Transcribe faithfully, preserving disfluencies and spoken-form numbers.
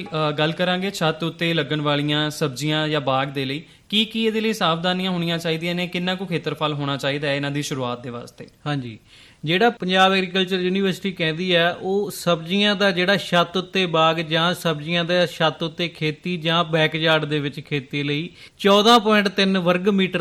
ਅ, ਗੱਲ ਕਰਾਂਗੇ ਛੱਤ ਉੱਤੇ ਲੱਗਣ ਵਾਲੀਆਂ ਸਬਜ਼ੀਆਂ ਜਾਂ ਬਾਗ ਦੇ ਲਈ ਕੀ ਕੀ ਇਹਦੇ ਲਈ ਸਾਵਧਾਨੀਆਂ ਹੋਣੀਆਂ ਚਾਹੀਦੀਆਂ ਨੇ, ਕਿੰਨਾ ਕੁ ਖੇਤਰਫਲ ਹੋਣਾ ਚਾਹੀਦਾ ਹੈ ਇਹਨਾਂ ਦੀ ਸ਼ੁਰੂਆਤ ਦੇ ਵਾਸਤੇ? ਹਾਂਜੀ, ਜਿਹੜਾ ਪੰਜਾਬ ਐਗਰੀਕਲਚਰ ਯੂਨੀਵਰਸਿਟੀ ਕਹਿੰਦੀ ਹੈ ਉਹ ਸਬਜ਼ੀਆਂ ਦਾ ਜਿਹੜਾ ਛੱਤ ਉੱਤੇ ਬਾਗ ਜਾਂ ਸਬਜ਼ੀਆਂ ਦਾ ਛੱਤ ਉੱਤੇ ਖੇਤੀ ਜਾਂ ਬੈਕਯਾਰਡ ਦੇ ਵਿੱਚ ਖੇਤੀ ਲਈ ਚੌਦਾਂ ਪੁਆਇੰਟ ਤਿੰਨ ਵਰਗ ਮੀਟਰ